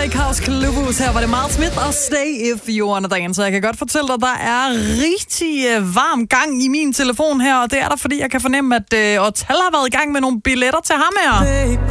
House Clubhus. Her var det Miles Smith og Stay If You Wanna Dance. Så jeg kan godt fortælle dig, at der er rigtig varm gang i min telefon her. Og det er der, fordi jeg kan fornemme, at Otal har været i gang med nogle billetter til ham her.